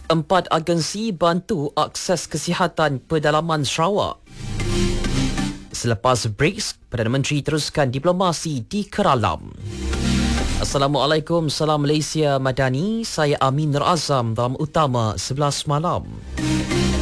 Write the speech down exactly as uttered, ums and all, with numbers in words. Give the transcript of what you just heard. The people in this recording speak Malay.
Empat agensi bantu akses kesihatan pedalaman Sarawak. Selepas break, Perdana Menteri teruskan diplomasi di Keralam. Assalamualaikum, salam Malaysia Madani. Saya Amin Nur Azam dalam Utama sebelas malam.